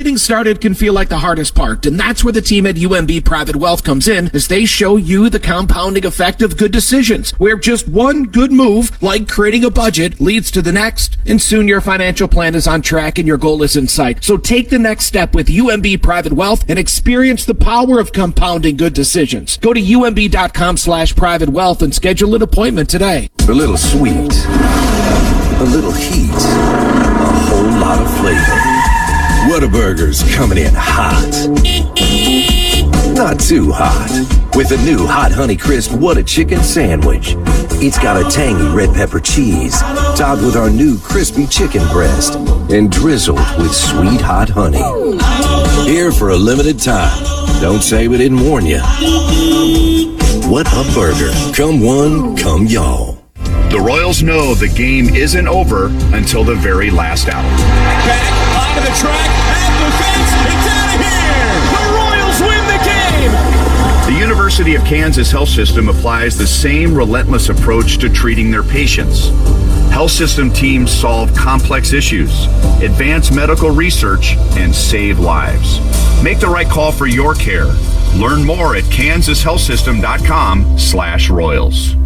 Getting started can feel like the hardest part, and that's where the team at UMB Private Wealth comes in, as they show you the compounding effect of good decisions, where just one good move, like creating a budget, leads to the next, and soon your financial plan is on track and your goal is in sight. So take the next step with UMB Private Wealth and experience the power of compounding good decisions. Go to umb.com/private wealth and schedule an appointment today. A little sweet, a little heat, a whole lot of flavor. Whataburger's coming in hot. Not too hot. With a new Hot Honey Crisp What a Chicken Sandwich. It's got a tangy red pepper cheese, topped with our new crispy chicken breast, and drizzled with sweet hot honey. Here for a limited time. Don't say we didn't warn you. What a burger. Come one, come y'all. The Royals know the game isn't over until the very last out. Back onto the track, at the fence, it's out of here! The Royals win the game! The University of Kansas Health System applies the same relentless approach to treating their patients. Health system teams solve complex issues, advance medical research, and save lives. Make the right call for your care. Learn more at kansashealthsystem.com/Royals.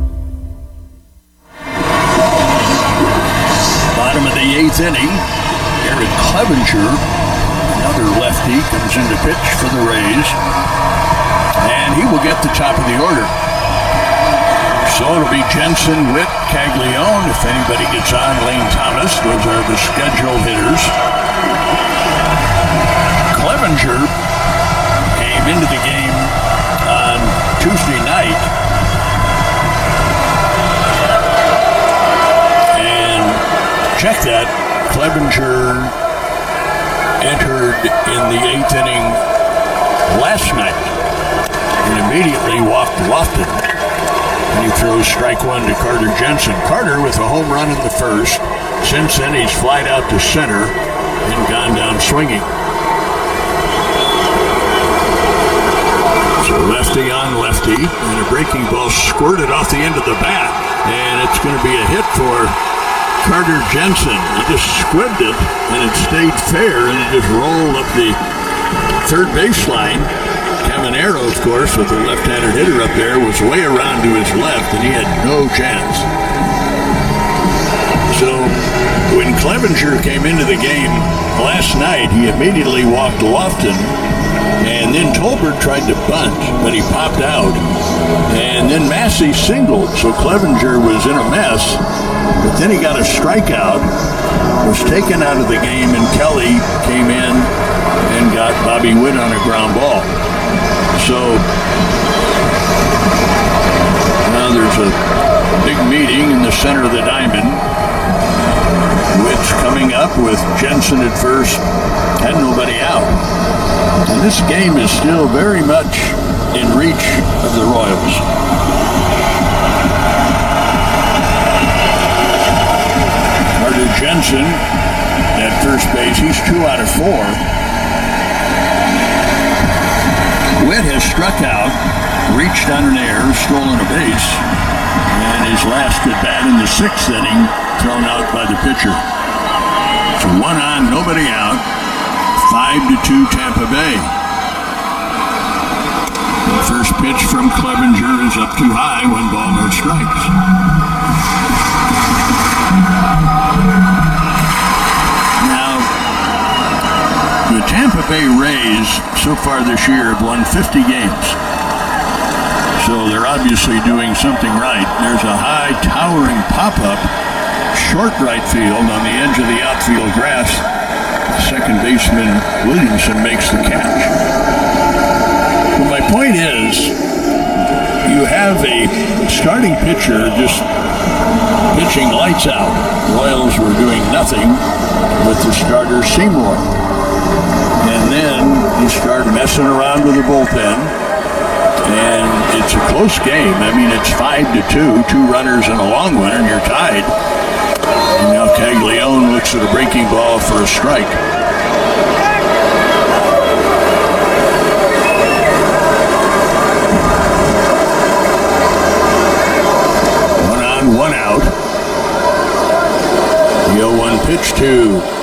Bottom of the 8th inning, Eric Clevenger, another lefty, comes into pitch for the Rays, and he will get the top of the order. So it'll be Jensen, Witt, Caglione. If anybody gets on, Lane Thomas. Those are the scheduled hitters. Clevenger came into the game on Tuesday night and check that. Clevenger entered in the 8th inning last night and immediately walked Lofton. And he throws strike one to Carter Jensen. Carter with a home run in the first. Since then, he's flied out to center and gone down swinging. So lefty on lefty, and a breaking ball squirted off the end of the bat. And it's going to be a hit for Carter Jensen. He just squibbed it, and it stayed fair, and it just rolled up the third baseline. Caminero, of course, with the left-handed hitter up there, was way around to his left, and he had no chance. So when Clevenger came into the game last night, he immediately walked Lofton, and then Tolbert tried to bunt, but he popped out. And then Massey singled, so Clevenger was in a mess, but then he got a strikeout, was taken out of the game, and Kelly came in and got Bobby Witt on a ground ball. So now there's a big meeting in the center of the diamond. Witt's coming up with Jensen at first and nobody out. And this game is still very much in reach of the Royals. Carter Jensen at first base. He's 2 out of 4. Witt has struck out, reached on an error, stolen a base, and his last at bat in the 6th inning, thrown out by the pitcher. So 1 on, nobody out, 5-2 Tampa Bay. The first pitch from Clevenger is up too high, 1 ball, no strikes. The Tampa Bay Rays so far this year have won 50 games. So they're obviously doing something right. There's a high towering pop-up, short right field on the edge of the outfield grass. Second baseman Williamson makes the catch. Well, my point is, you have a starting pitcher just pitching lights out. Royals were doing nothing with the starter Seymour. And then you start messing around with the bullpen, and it's a close game. I mean, it's 5-2, 2 runners and a long one, and you're tied. And now Caglione looks at a breaking ball for a strike. 1 on, 1 out. The 0-1 pitch to